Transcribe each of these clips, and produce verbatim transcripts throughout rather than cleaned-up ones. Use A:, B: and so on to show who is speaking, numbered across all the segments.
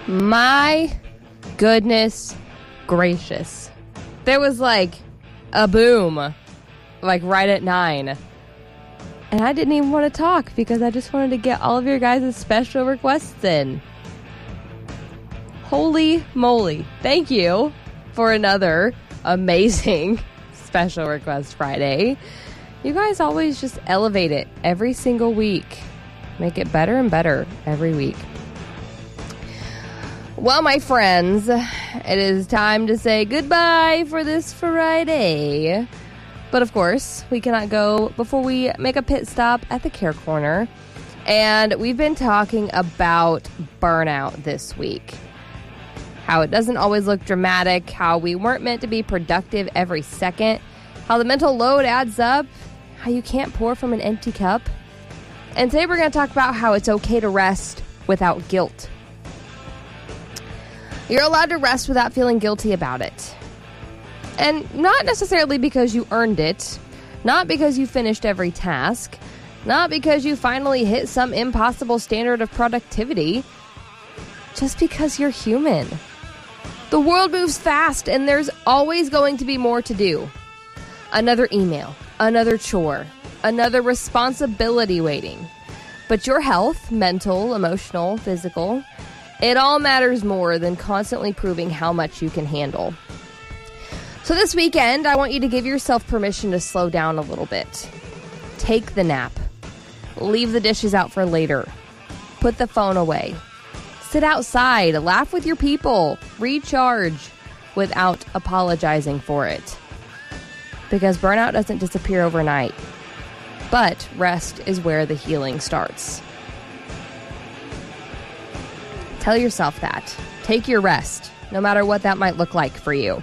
A: My goodness gracious. There was like a boom, like right at nine. And I didn't even want to talk because I just wanted to get all of your guys' special requests in. Holy moly. Thank you for another amazing Special Request Friday. You guys always just elevate it every single week. Make it better and better every week. Well, my friends, it is time to say goodbye for this Friday. But of course, we cannot go before we make a pit stop at the Care Corner. And we've been talking about burnout this week. How it doesn't always look dramatic, how we weren't meant to be productive every second, how the mental load adds up, how you can't pour from an empty cup. And today we're going to talk about how it's okay to rest without guilt. You're allowed to rest without feeling guilty about it. And not necessarily because you earned it, not because you finished every task, not because you finally hit some impossible standard of productivity, just because you're human. The world moves fast and there's always going to be more to do. Another email, another chore, another responsibility waiting. But your health, mental, emotional, physical, it all matters more than constantly proving how much you can handle. So this weekend, I want you to give yourself permission to slow down a little bit. Take the nap. Leave the dishes out for later. Put the phone away. Sit outside. Laugh with your people. Recharge without apologizing for it. Because burnout doesn't disappear overnight. But rest is where the healing starts. Tell yourself that. Take your rest, no matter what that might look like for you.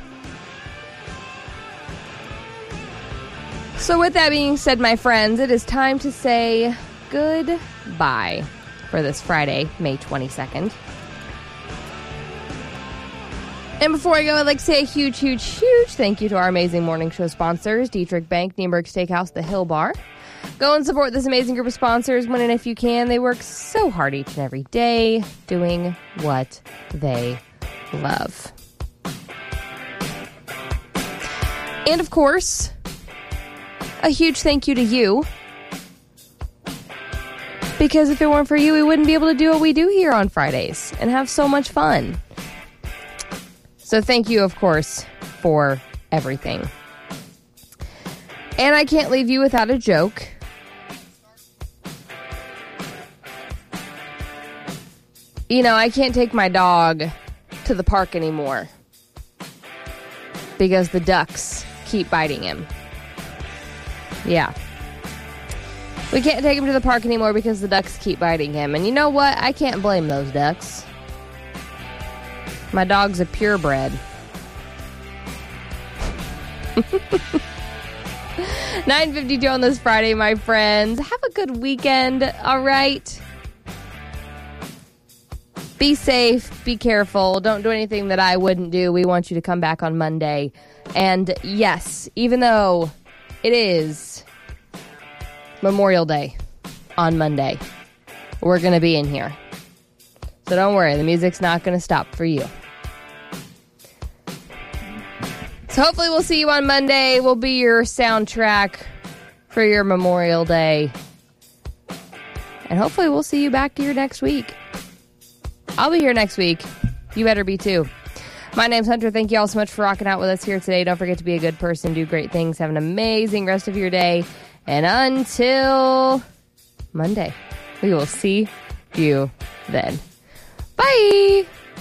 A: So with that being said, my friends, it is time to say goodbye for this Friday, May twenty-second. And before I go, I'd like to say a huge, huge, huge thank you to our amazing morning show sponsors, Dietrich Bank, Nienberg Steakhouse, The Hill Bar. Go and support this amazing group of sponsors when and if you can. They work so hard each and every day doing what they love. And of course, a huge thank you to you. Because if it weren't for you, we wouldn't be able to do what we do here on Fridays and have so much fun. So thank you, of course, for everything. And I can't leave you without a joke. You know, I can't take my dog to the park anymore because the ducks keep biting him. Yeah. We can't take him to the park anymore because the ducks keep biting him. And you know what? I can't blame those ducks. My dog's a purebred. nine fifty-two on this Friday, my friends. Have a good weekend, all right? Be safe, be careful. Don't do anything that I wouldn't do. We want you to come back on Monday. And yes, even though it is Memorial Day on Monday, we're going to be in here. So don't worry, the music's not going to stop for you. So hopefully we'll see you on Monday. We'll be your soundtrack for your Memorial Day. And hopefully we'll see you back here next week. I'll be here next week. You better be too. My name's Hunter. Thank you all so much for rocking out with us here today. Don't forget to be a good person, do great things, have an amazing rest of your day. And until Monday, we will see you then. Bye!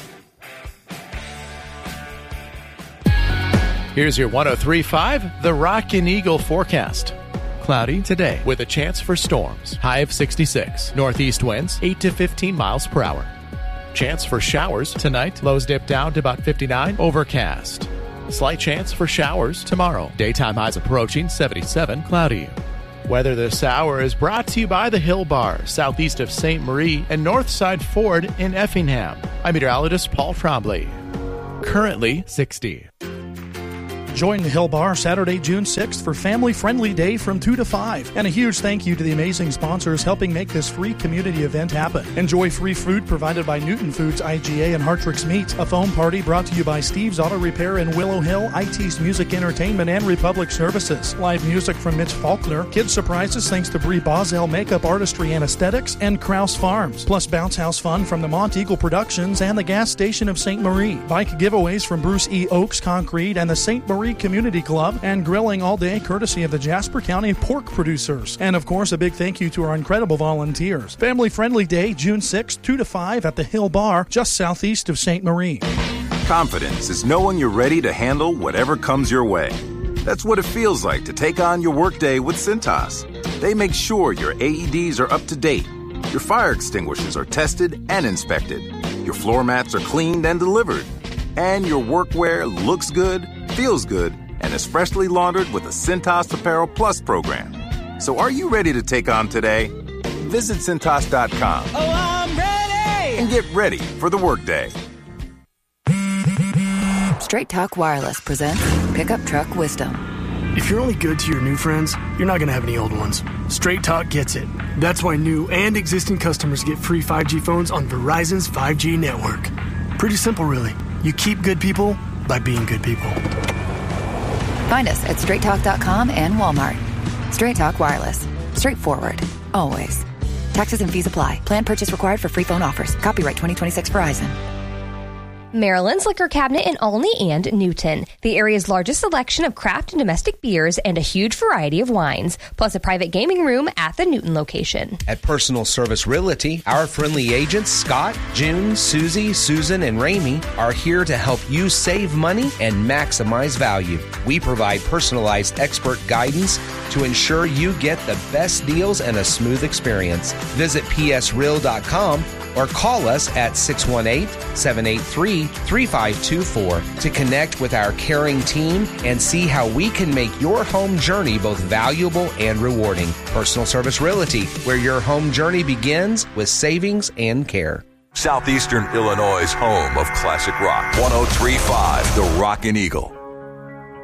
B: Here's your one oh three point five, the Rockin' Eagle forecast. Cloudy today with a chance for storms. High of sixty-six. Northeast winds eight to fifteen miles per hour. Chance for showers tonight. Lows dip down to about fifty-nine. Overcast. Slight chance for showers tomorrow. Daytime highs approaching seventy-seven. Cloudy. Weather this hour is brought to you by the Hill Bar, southeast of Saint Marie and Northside Ford in Effingham. I'm meteorologist Paul Trombley. Currently sixty.
C: Join the Hill Bar Saturday, June sixth for Family Friendly Day from two to five. And a huge thank you to the amazing sponsors helping make this free community event happen. Enjoy free food provided by Newton Foods, I G A, and Hartrix Meats. A foam party brought to you by Steve's Auto Repair in Willow Hill, I T's Music Entertainment, and Republic Services. Live music from Mitch Faulkner. Kids surprises thanks to Brie Boswell Makeup Artistry and Aesthetics and Krause Farms. Plus bounce house fun from the Mont Eagle Productions and the gas station of Saint Marie. Bike giveaways from Bruce E. Oaks Concrete and the Saint Marie Community Club. And grilling all day courtesy of the Jasper County Pork Producers. And of course, a big thank you to our incredible volunteers. Family Friendly Day, June sixth, two to five at the Hill Bar, just southeast of Saint Marie.
D: Confidence is knowing you're ready to handle whatever comes your way. That's what it feels like to take on your workday with Cintas. They make sure your A E Ds are up to date, your fire extinguishers are tested and inspected, your floor mats are cleaned and delivered, and your workwear looks good, feels good, and is freshly laundered with a Cintas Apparel Plus program. So are you ready to take on today? Visit Cintas dot com.
E: Oh, I'm ready!
D: And get ready for the workday.
F: Straight Talk Wireless presents Pickup Truck Wisdom.
G: If you're only good to your new friends, you're not going to have any old ones. Straight Talk gets it. That's why new and existing customers get free five G phones on Verizon's five G network. Pretty simple, really. You keep good people by being good people.
F: Find us at straight talk dot com and Walmart. Straight Talk Wireless. Straightforward. Always. Taxes and fees apply. Plan purchase required for free phone offers. Copyright twenty twenty-six Verizon.
A: Maryland's Liquor Cabinet in Olney and Newton. The area's largest selection of craft and domestic beers and a huge variety of wines, plus a private gaming room at the Newton location.
H: At Personal Service Realty, our friendly agents Scott, June, Susie, Susan, and Ramey are here to help you save money and maximize value. We provide personalized expert guidance to ensure you get the best deals and a smooth experience. Visit P S real dot com or call us at six one eight, seven eight three, three five two four to connect with our caring team and see how we can make your home journey both valuable and rewarding. Personal Service Realty, where your home journey begins with savings and care.
I: Southeastern Illinois' home of classic rock. one oh three point five The Rockin' Eagle.